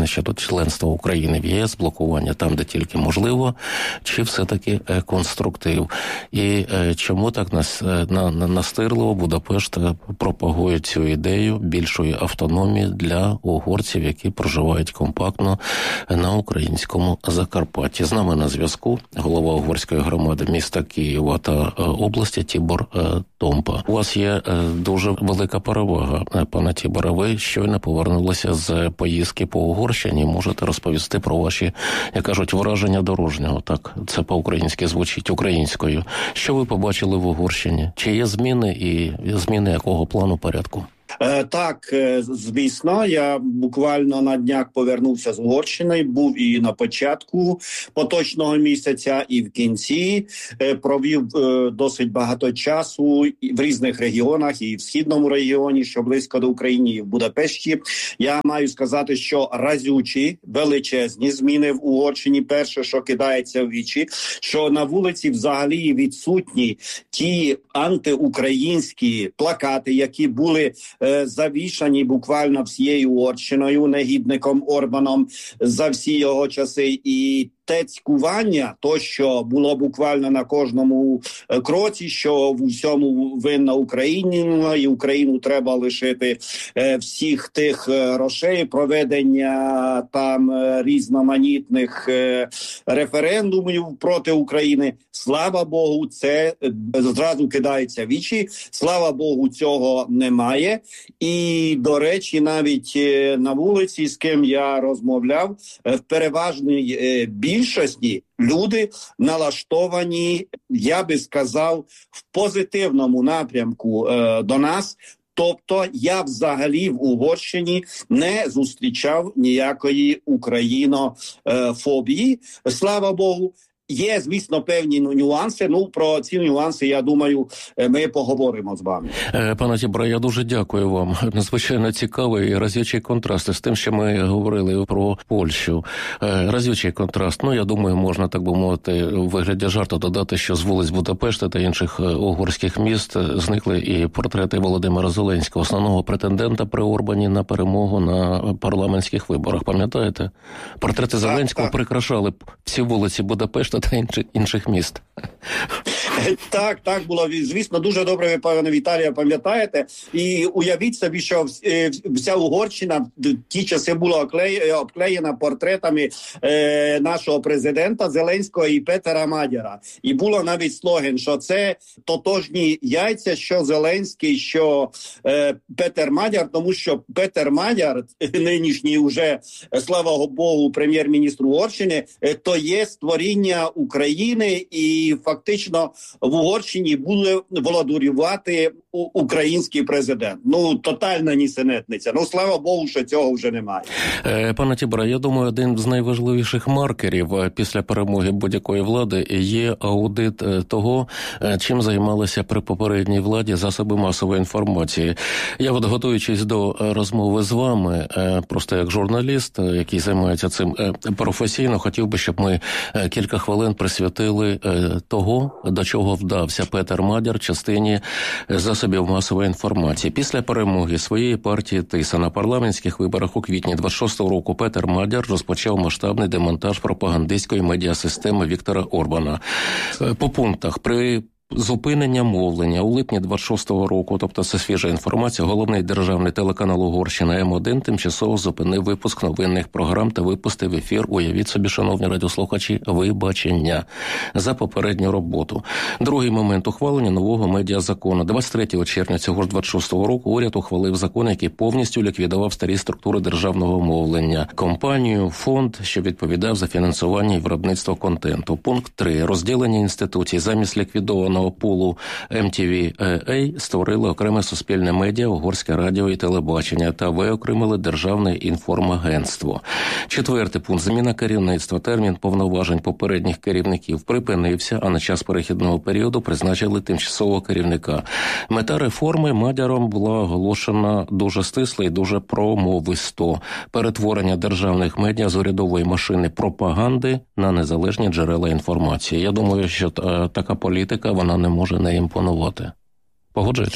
членство України в ЄС, блокування там, де тільки можливо, чи все-таки конструктив? І чому так настирливо Будапешт пропагує цю ідею більшої автономії для угорців, які проживають компактно на українському Закарпатті? З нами на зв'язку голова угорської громади міста Києва та області Тібор Томпа. У вас є дуже велика перевага, пане Тіборе. Ви щойно повернулися з поїздки по Угорщині. Можете розповісти про ваші, як кажуть, враження дорожнього. Так, це по-українськи звучить, українською. Що ви побачили в Угорщині? Чи є зміни і зміни якого плану порядку? Так, звісно, я буквально на днях повернувся з Угорщини, був і на початку поточного місяця, і в кінці. Провів досить багато часу в різних регіонах, і в Східному регіоні, що близько до України, і в Будапешті. Я маю сказати, що разючі, величезні зміни в Угорщині. Перше, що кидається в вічі, що на вулиці взагалі відсутні ті антиукраїнські плакати, які були завішані буквально всією Угорщиною, негідником Орбаном за всі його часи. І те цькування, то, що було буквально на кожному кроці, що в усьому винна Україна, і Україну треба лишити всіх тих грошей, проведення там різноманітних референдумів проти України. Слава Богу, це зразу кидається в вічі. Слава Богу, цього немає. І, до речі, навіть на вулиці, з ким я розмовляв, в переважній більшості люди налаштовані, я би сказав, в позитивному напрямку до нас. Тобто я взагалі в Угорщині не зустрічав ніякої українофобії. Слава Богу. Є, звісно, певні нюанси. Про ці нюанси, я думаю, ми поговоримо з вами. Пане Тіборе, я дуже дякую вам. Надзвичайно цікавий і разючий контраст з тим, що ми говорили про Польщу. Разючий контраст. Я думаю, можна, так би мовити, у вигляді жарту додати, що з вулиць Будапешта та інших угорських міст зникли і портрети Володимира Зеленського, основного претендента при Орбані на перемогу на парламентських виборах. Пам'ятаєте? Портрети Зеленського прикрашали всі вулиці Будапешта та інших міст. Так було, звісно, дуже добре ви, пане Віталія, пам'ятаєте. І уявіть собі, що вся Угорщина в ті часи була обклеєна портретами нашого президента Зеленського і Петера Мадяра. І було навіть слоган, що це тотожні яйця, що Зеленський, що Петер Мадяр, тому що Петер Мадяр, нинішній уже, слава Богу, прем'єр-міністр Угорщини, то є створіння України, і фактично в Угорщині буде володарювати український президент. Тотальна нісенітниця. Слава Богу, що цього вже немає. Пане Тіборе, я думаю, один з найважливіших маркерів після перемоги будь-якої влади є аудит того, чим займалися при попередній владі засоби масової інформації. Я готуючись до розмови з вами, просто як журналіст, який займається цим професійно, хотів би, щоб ми кілька хвилин присвятили того, до чого вдався Петер Мадяр в частині засобів масової інформації. Після перемоги своєї партії ТИСА на парламентських виборах у квітні 26-го року Петер Мадяр розпочав масштабний демонтаж пропагандистської медіасистеми Віктора Орбана. По пунктах: при зупинення мовлення у липні 26-го року, тобто це свіжа інформація, головний державний телеканал Угорщина М1 тимчасово зупинив випуск новинних програм та випустив в ефір, уявіть собі, шановні радіослухачі, вибачення за попередню роботу. Другий момент: ухвалення нового медіазакону. 23 червня цього ж 26-го року уряд ухвалив закон, який повністю ліквідував старі структури державного мовлення. Компанію, фонд, що відповідав за фінансування і виробництво контенту. Пункт 3. Розділення інституцій. Замість ліквідованого пулу MTV створили окреме суспільне медіа, Угорське радіо і телебачення та виокремили Державне інформагентство. Четвертий пункт: зміна керівництва. Термін повноважень попередніх керівників припинився, а на час перехідного періоду призначили тимчасового керівника. Мета реформи Мадяром була оголошена дуже стисло і дуже промовисто: перетворення державних медіа з урядової машини пропаганди на незалежні джерела інформації. Я думаю, що така політика, вона не може не імпонувати. Погоджуєтесь?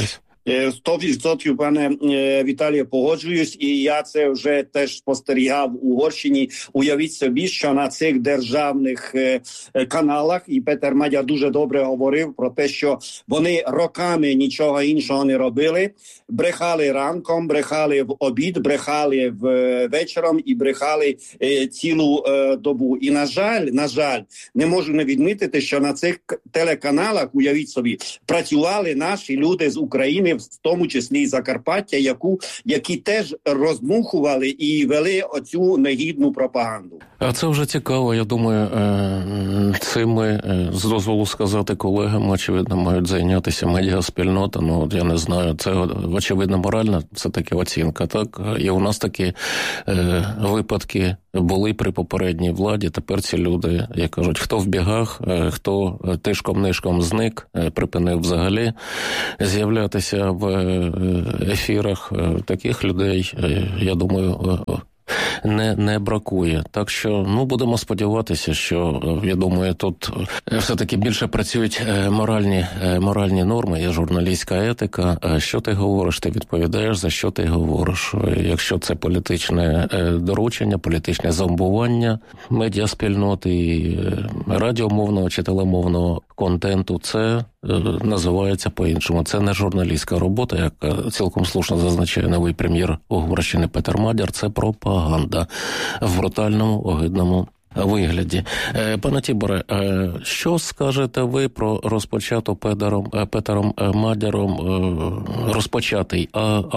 100%, пане Віталію, погоджуюсь, і я це вже теж спостерігав в Угорщині. Уявіть собі, що на цих державних каналах, і Петер Мадяр дуже добре говорив про те, що вони роками нічого іншого не робили, брехали ранком, брехали в обід, брехали вечором і брехали цілу добу. І, на жаль, не можу не відмітити, що на цих телеканалах, уявіть собі, працювали наші люди з України, в тому числі і Закарпаття, які теж роздмухували і вели оцю негідну пропаганду. А це вже цікаво, я думаю, цим ми, з дозволу сказати колегам, очевидно, мають зайнятися медіаспільнота, от я не знаю, це очевидно моральна, це таки оцінка, так? І у нас такі випадки були при попередній владі, тепер ці люди, як кажуть, хто в бігах, хто тишком-нишком зник, припинив взагалі з'являтися в ефірах, таких людей, я думаю, не бракує. Так що, будемо сподіватися, що, я думаю, тут все-таки більше працюють моральні норми, є журналістська етика. Що ти говориш? Ти відповідаєш, за що ти говориш. Якщо це політичне доручення, політичне зомбування медіаспільноти і радіомовного чи телемовного контенту, це називається по-іншому. Це не журналістська робота, як цілком слушно зазначає новий прем'єр Угорщини Петер Мадяр, це пропаганда в брутальному, огидному вигляді. Пане Тіборе, що скажете ви про розпочату Петером Мадяром розпочатий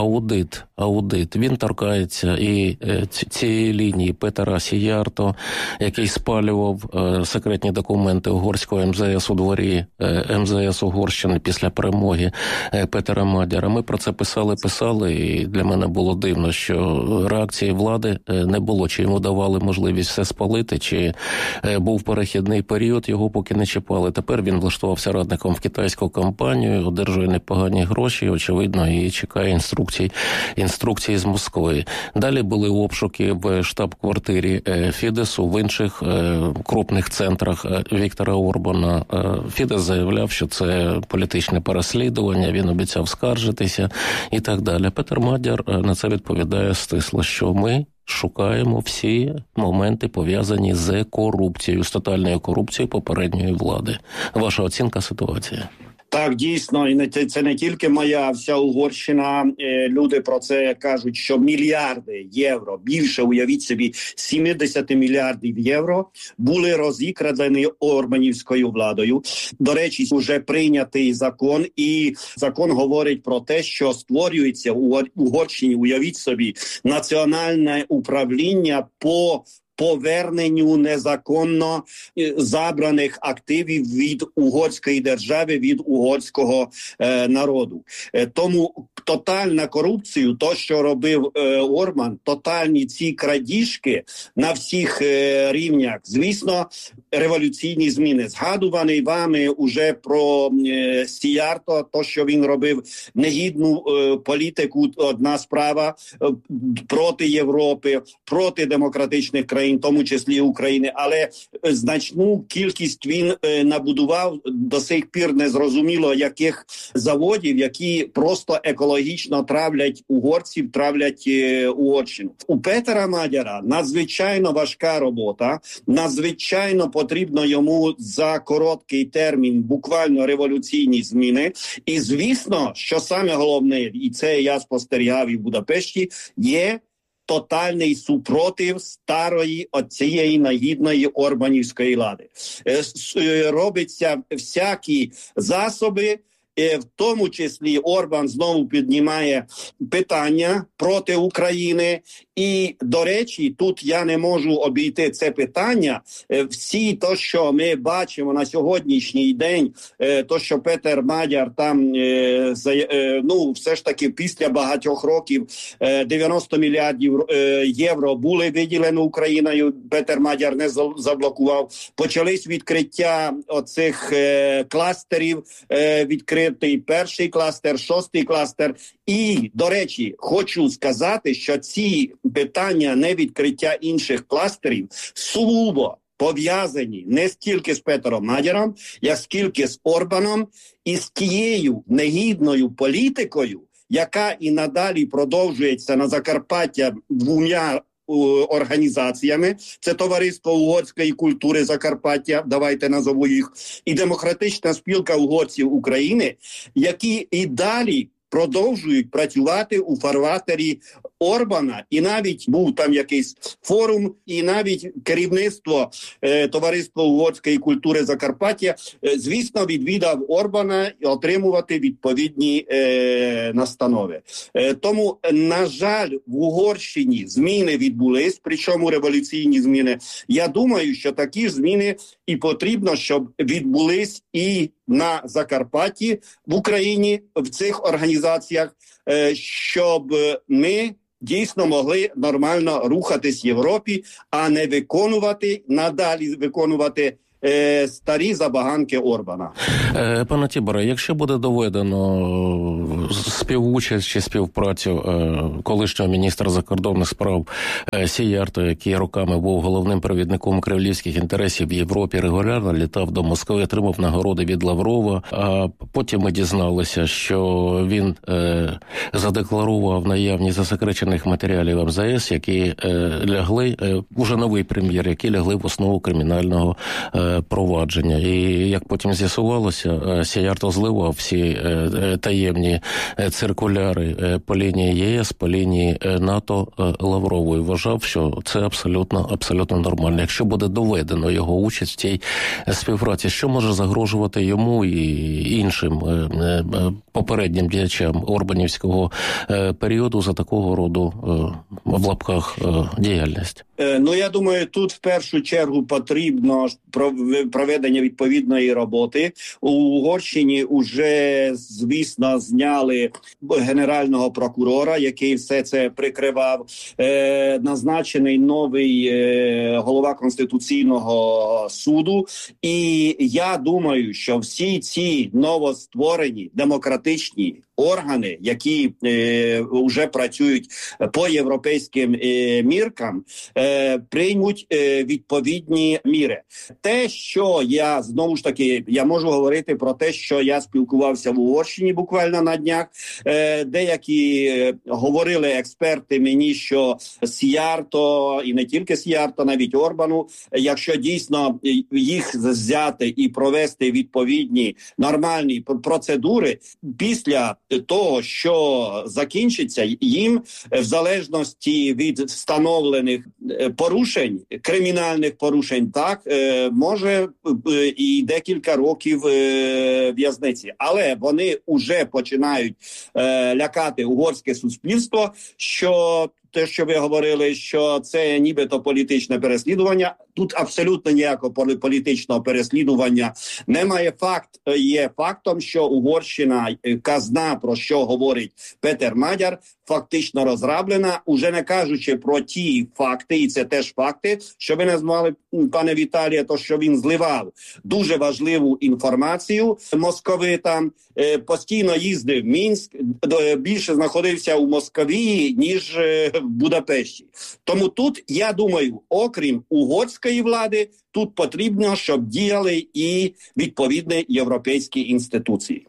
аудит? Він торкається і цієї лінії Петера Сіярто, який спалював секретні документи угорського МЗС у дворі МЗС Угорщини після перемоги Петера Мадяра. Ми про це писали, і для мене було дивно, що реакції влади не було, чи йому давали можливість все спалити, чи був перехідний період, його поки не чіпали. Тепер він влаштувався радником в китайську компанію, одержує непогані гроші, очевидно, і чекає інструкції з Москви. Далі були обшуки в штаб-квартирі Фідесу, в інших крупних центрах Віктора Орбана. Фідес заявляв, що це політичне переслідування, він обіцяв скаржитися і так далі. Петер Мадяр на це відповідає стисло, що ми шукаємо всі моменти, пов'язані з корупцією, з тотальною корупцією попередньої влади. Ваша оцінка ситуації? Так, дійсно, і це не тільки моя, вся Угорщина. Люди про це кажуть, що мільярди євро, більше, уявіть собі, 70 мільярдів євро були розікрадені орбанівською владою. До речі, вже прийнятий закон, і закон говорить про те, що створюється у Угорщині, уявіть собі, національне управління по поверненню незаконно забраних активів від угорської держави, від угорського народу. Тому тотальна корупція, то, що робив Орбан, тотальні ці крадіжки на всіх рівнях, звісно, революційні зміни. Згадуваний вами уже про Сіярто, то, що він робив негідну політику, одна справа, проти Європи, проти демократичних країн, в тому числі України, але значну кількість він набудував, до сих пір не зрозуміло яких заводів, які просто екологічно травлять угорців, травлять Угорщину. У Петера Мадяра надзвичайно важка робота, надзвичайно потрібно йому за короткий термін буквально революційні зміни. І звісно, що саме головне, і це я спостерігав і в Будапешті, є тотальний супротив старої оцієї нагідної орбанівської влади. Робиться всякі засоби, в тому числі Орбан знову піднімає питання проти України. І, до речі, тут я не можу обійти це питання. Всі то, що ми бачимо на сьогоднішній день, то, що Петер Мадяр там, все ж таки після багатьох років 90 мільярдів євро були виділені Україною, Петер Мадяр не заблокував. Почались відкриття оцих кластерів, відкритий перший кластер, шостий кластер. І, до речі, хочу сказати, що ці питання невідкриття інших кластерів сугубо пов'язані не стільки з Петером Мадяром, як скільки з Орбаном і з тією негідною політикою, яка і надалі продовжується на Закарпаття двома організаціями. Це Товариство угорської культури Закарпаття, давайте назову їх, і Демократична спілка угорців України, які і далі продовжують працювати у фарватері Орбана, і навіть був там якийсь форум, і навіть керівництво Товариства угорської культури Закарпаття, звісно, відвідав Орбана і отримувати відповідні настанови. Тому, на жаль, в Угорщині зміни відбулись, причому революційні зміни. Я думаю, що такі ж зміни і потрібно, щоб відбулись і на Закарпатті, в Україні, в цих організаціях, щоб ми дійсно могли нормально рухатись в Європі, а не надалі виконувати старі забаганки Орбана. Пане Тіборе, якщо буде доведено співучасть чи співпрацю колишнього міністра закордонних справ Сіярто, який роками був головним провідником кремлівських інтересів в Європі, регулярно літав до Москви, отримав нагороди від Лаврова, а потім ми дізналися, що він задекларував наявність засекречених матеріалів МЗС, які лягли, уже новий прем'єр, які лягли в основу кримінального провадження. І, як потім з'ясувалося, Сіярто зливав всі таємні циркуляри по лінії ЄС, по лінії НАТО Лаврову, і вважав, що це абсолютно нормально. Якщо буде доведено його участь в цій співпраці, що може загрожувати йому і іншим попереднім діячам орбанівського періоду за такого роду, в лапках, діяльність? Я думаю, тут в першу чергу потрібно проведення відповідної роботи. У Угорщині вже, звісно, зняли генерального прокурора, який все це прикривав. Назначений новий голова Конституційного суду. І я думаю, що всі ці новостворені демократичні органи, які вже працюють по європейським міркам, приймуть відповідні міри. Те, що я, знову ж таки, я можу говорити про те, що я спілкувався в Угорщині буквально на днях. Деякі говорили експерти мені, що Сіярто, і не тільки Сіярто, навіть Орбану, якщо дійсно їх взяти і провести відповідні нормальні процедури, після того, що закінчиться, їм в залежності від встановлених порушень, кримінальних порушень, так, може і декілька років в'язниці. Але вони вже починають лякати угорське суспільство, що те, що ви говорили, що це нібито політичне переслідування. Тут абсолютно ніякого політичного переслідування немає. Факт є фактом, що Угорщина, казна, про що говорить Петер Мадяр, фактично розграблена, уже не кажучи про ті факти, і це теж факти, що ви назвали, пане Віталіє, то, що він зливав дуже важливу інформацію московитам, постійно їздив в Мінськ, більше знаходився у Москві, ніж в Будапешті. Тому тут, я думаю, окрім угорської влади, тут потрібно, щоб діяли і відповідні європейські інституції.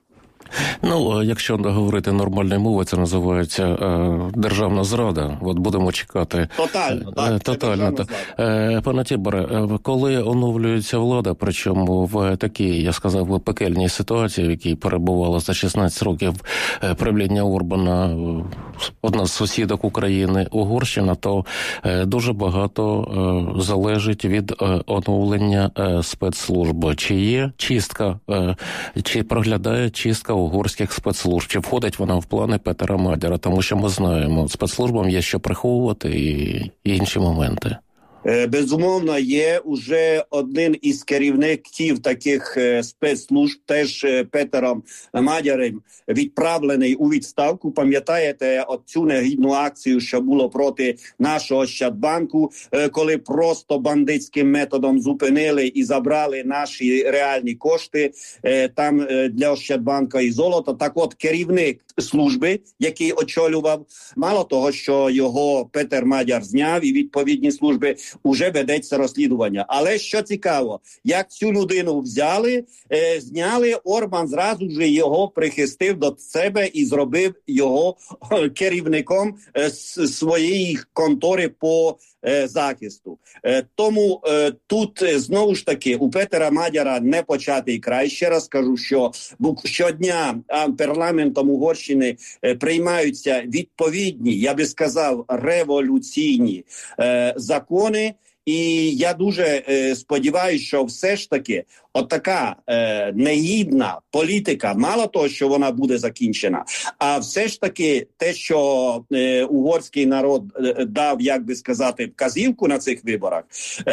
Якщо говорити нормальною мовою, це називається державна зрада. От будемо чекати. Тотально. Пане Тіборе, коли оновлюється влада, причому в такій, я сказав, пекельній ситуації, в якій перебувала за 16 років правління Орбана, одна з сусідок України, Угорщина, то дуже багато залежить від оновлення спецслужб. Чи є чистка, чи проглядає чистка угорських спецслужб, чи входить вона в плани Петера Мадяра, тому що ми знаємо, спецслужбам є що приховувати і інші моменти. Безумовно, є уже один із керівників таких спецслужб, теж Петером Мадярем, відправлений у відставку. Пам'ятаєте оцю негідну акцію, що було проти нашого Ощадбанку, коли просто бандитським методом зупинили і забрали наші реальні кошти там для Ощадбанка і золото. Так от, керівник служби, який очолював, мало того, що його Петер Мадяр зняв і відповідні служби, вже ведеться розслідування. Але що цікаво, як цю людину взяли, зняли, Орбан зразу ж його прихистив до себе і зробив його керівником своєї контори по захисту. Тому тут знову ж таки у Петера Мадяра не початий край. Ще раз кажу, що щодня парламентом Угорщини приймаються відповідні, я би сказав, революційні закони. І я дуже сподіваюся, що все ж таки отака негідна політика, мало того, що вона буде закінчена, а все ж таки те, що угорський народ дав, як би сказати, вказівку на цих виборах,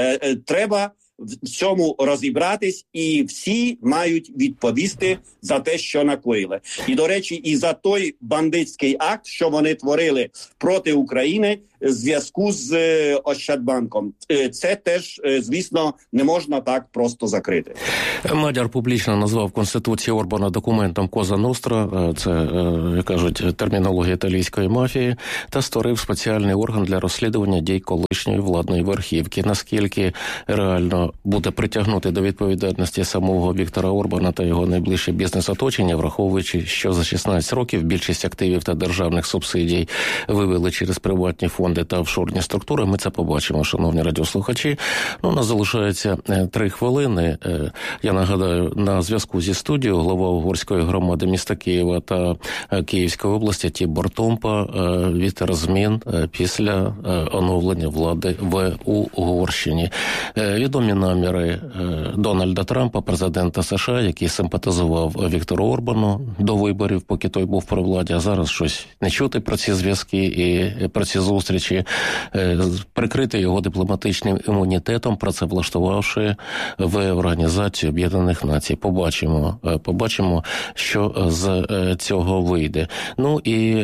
треба в цьому розібратись, і всі мають відповісти за те, що накоїли. І, до речі, і за той бандитський акт, що вони творили проти України в зв'язку з Ощадбанком. Це теж, звісно, не можна так просто закрити. Мадяр публічно назвав Конституцію Орбана документом Коза Ностра, це, як кажуть, термінологія італійської мафії, та створив спеціальний орган для розслідування дій колишньої владної верхівки. Наскільки реально буде притягнути до відповідальності самого Віктора Орбана та його найближче бізнес-оточення, враховуючи, що за 16 років більшість активів та державних субсидій вивели через приватні фонди та офшорні структури, ми це побачимо, шановні радіослухачі. У нас залишається 3 хвилини. Я нагадаю, на зв'язку зі студією голова угорської громади міста Києва та Київської області Тібор Томпа від змін після оновлення влади в Угорщині. Відомі наміри Дональда Трампа, президента США, який симпатизував Віктору Орбану до виборів, поки той був при владі, а зараз щось не чути про ці зв'язки і про ці зустрічі, прикрити його дипломатичним імунітетом, працевлаштувавши в Організацію Об'єднаних Націй. Побачимо, що з цього вийде. Ну і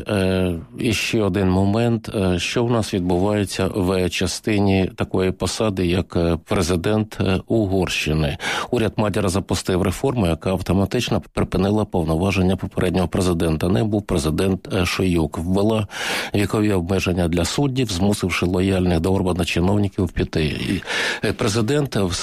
ще один момент, що в нас відбувається в частині такої посади, як президент Угорщини. Уряд Мадяра запустив реформу, яка автоматично припинила повноваження попереднього президента. Не був президент Шойюк. Ввела вікові обмеження для суддів, змусивши лояльних до Орбана чиновників піти. Президент в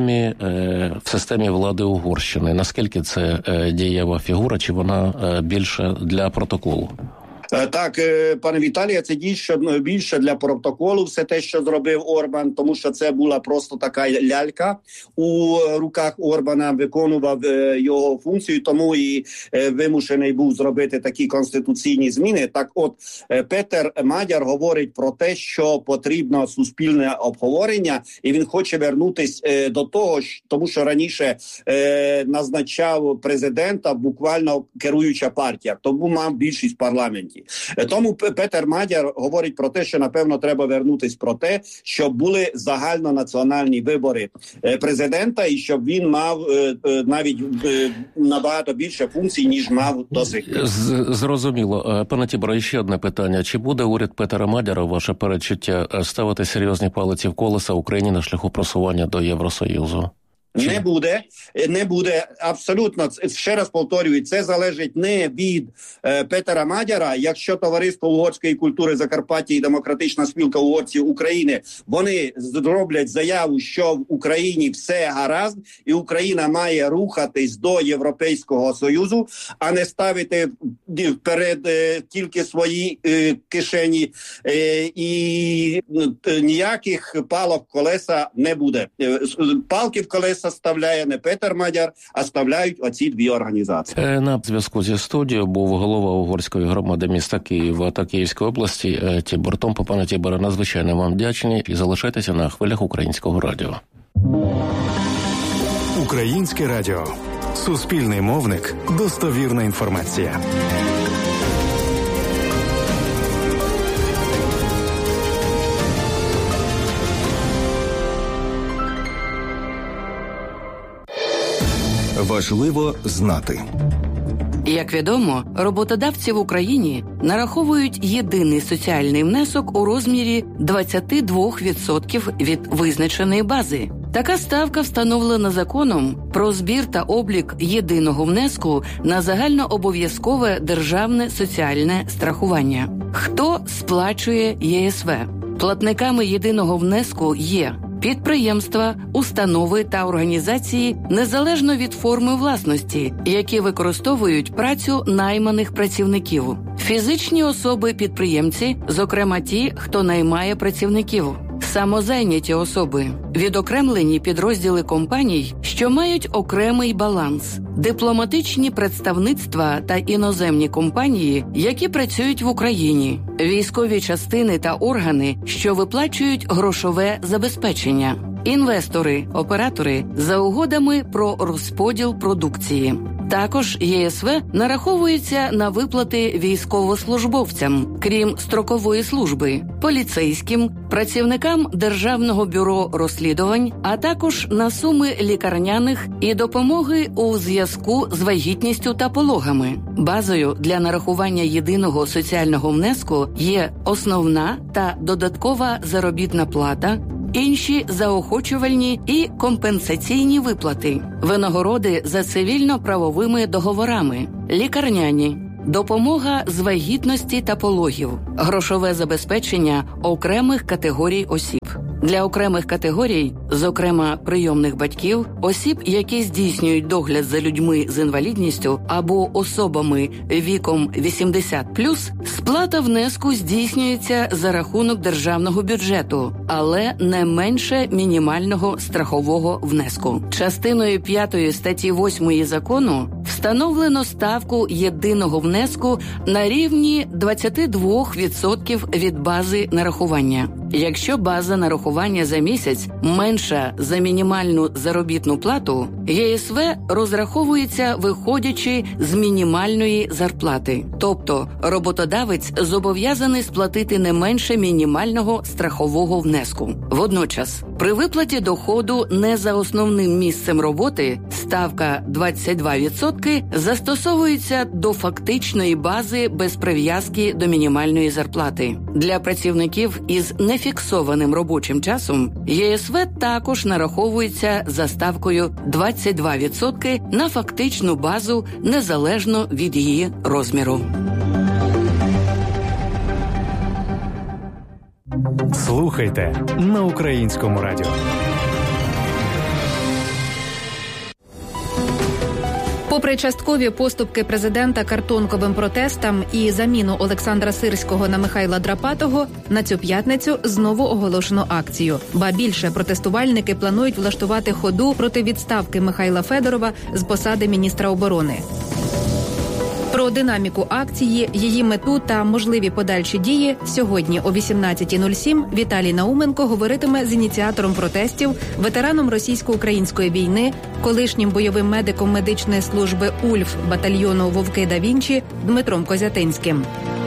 системі влади Угорщини. Наскільки це дієва фігура, чи вона більше для протоколу? Так, пане Віталію, це більше для протоколу все те, що зробив Орбан, тому що це була просто така лялька у руках Орбана, виконував його функцію, тому і вимушений був зробити такі конституційні зміни. Так от, Петер Мадяр говорить про те, що потрібно суспільне обговорення, і він хоче вернутися до того, тому що раніше назначав президента буквально керуюча партія, тому мав більшість в парламенті. Тому Петер Мадяр говорить про те, що, напевно, треба вернутися про те, щоб були загальнонаціональні вибори президента і щоб він мав навіть набагато більше функцій, ніж мав до сих пір. Зрозуміло. Пане Тіборе, ще одне питання. Чи буде уряд Петера Мадяра, ваше передчуття, ставити серйозні палиці в колеса Україні на шляху просування до Євросоюзу? Не буде, абсолютно, ще раз повторюю, це залежить не від Петера Мадяра. Якщо Товариство угорської культури Закарпаття і Демократична спілка угорців України, вони зроблять заяву, що в Україні все гаразд, і Україна має рухатись до Європейського Союзу, а не ставити вперед тільки свої кишені, і ніяких палок в колеса не буде. Палки в колеса ставляє не Петер Мадяр, а ставляють оці 2 організації. На зв'язку зі студією був голова угорської громади міста Києва та Київської області Тібор Томпа. Пане Тіборе, надзвичайно вам вдячні і залишайтеся на хвилях Українського радіо. Українське радіо. Суспільний мовник. Достовірна інформація. Важливо знати. Як відомо, роботодавці в Україні нараховують єдиний соціальний внесок у розмірі 22% від визначеної бази. Така ставка встановлена законом про збір та облік єдиного внеску на загальнообов'язкове державне соціальне страхування. Хто сплачує ЄСВ? Платниками єдиного внеску є підприємства, установи та організації незалежно від форми власності, які використовують працю найманих працівників. Фізичні особи-підприємці, зокрема ті, хто наймає працівників. Самозайняті особи, відокремлені підрозділи компаній, що мають окремий баланс, дипломатичні представництва та іноземні компанії, які працюють в Україні, військові частини та органи, що виплачують грошове забезпечення, інвестори, оператори за угодами про розподіл продукції. Також ЄСВ нараховується на виплати військовослужбовцям, крім строкової служби, поліцейським, працівникам Державного бюро розслідувань, а також на суми лікарняних і допомоги у зв'язку з вагітністю та пологами. Базою для нарахування єдиного соціального внеску є основна та додаткова заробітна плата, інші заохочувальні і компенсаційні виплати, винагороди за цивільно-правовими договорами, лікарняні, допомога з вагітності та пологів, грошове забезпечення окремих категорій осіб. Для окремих категорій, зокрема прийомних батьків, осіб, які здійснюють догляд за людьми з інвалідністю або особами віком 80+, сплата внеску здійснюється за рахунок державного бюджету, але не менше мінімального страхового внеску. Частиною 5 статті 8 закону встановлено ставку єдиного внеску на рівні 22% від бази нарахування. Якщо база нарахування за місяць менша за мінімальну заробітну плату, ЄСВ розраховується виходячи з мінімальної зарплати. Тобто роботодавець зобов'язаний сплатити не менше мінімального страхового внеску. Водночас, при виплаті доходу не за основним місцем роботи ставка 22% застосовується до фактичної бази без прив'язки до мінімальної зарплати. Для працівників із нефіксованим робочим часом ЄСВ також нараховується за ставкою 22% на фактичну базу незалежно від її розміру. Слухайте на Українському радіо. Попри часткові поступки президента картонковим протестам і заміну Олександра Сирського на Михайла Драпатого, на цю п'ятницю знову оголошено акцію. Ба більше, протестувальники планують влаштувати ходу проти відставки Михайла Федорова з посади міністра оборони. Про динаміку акції, її мету та можливі подальші дії сьогодні о 18:07 Віталій Науменко говоритиме з ініціатором протестів, ветераном російсько-української війни, колишнім бойовим медиком медичної служби УЛЬФ батальйону «Вовки да Вінчі» Дмитром Козятинським.